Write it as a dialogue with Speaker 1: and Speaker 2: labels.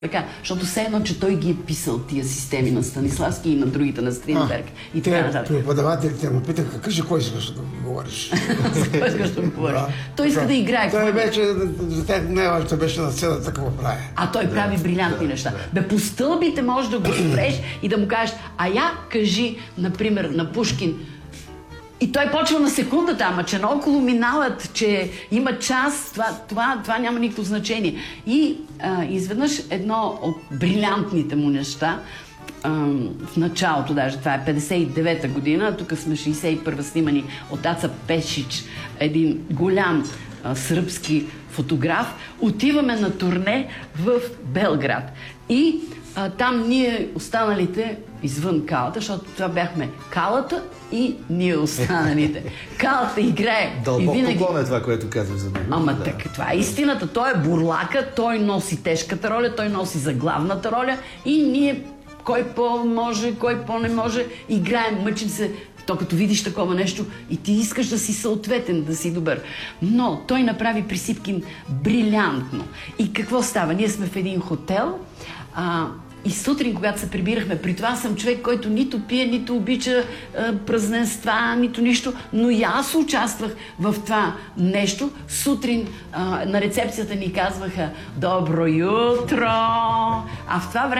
Speaker 1: Така, защото все едно, че той ги е писал тия системи на Станиславски и на другите, на Стринберг и така нататък.
Speaker 2: Преподавателите му питаха, кажи кой искаш да говориш.
Speaker 1: Кой искаш да говориш? Той иска да играе.
Speaker 2: Той вече, за тях най-важното беше на сцената какво прави.
Speaker 1: А той прави брилянтни неща. Бе, по стълбите можеш да го спреш и да му кажеш, а я кажи, например, на Пушкин, и той почва на секундата, ама че наоколо минават, че има час, това няма никакво значение. И изведнъж едно от брилянтните му неща, в началото даже, това е 59-та година, тук сме 61-та снимани от Аца Пешич, един голям сръбски фотограф, отиваме на турне в Белград. И там ние останалите извън Калата, защото това бяхме Калата и ние останалите. Калата играе.
Speaker 3: Дълбоко
Speaker 1: винаги...
Speaker 3: поклон е това, което казваш за него.
Speaker 1: Ама
Speaker 3: да.
Speaker 1: така, това е истината. Той е бурлака, той носи тежката роля, той носи заглавната роля и ние, кой по-може, кой по-не може, играем, мъчим се. То като видиш такова нещо и ти искаш да си съответен, да си добър. Но той направи Присипкин брилянтно. И какво става? Ние сме в един хотел и сутрин, когато се прибирахме, при това съм човек, който нито пие, нито обича празненства, нито нищо, но и аз участвах в това нещо. Сутрин на рецепцията ни казваха "Добро утро", а в това време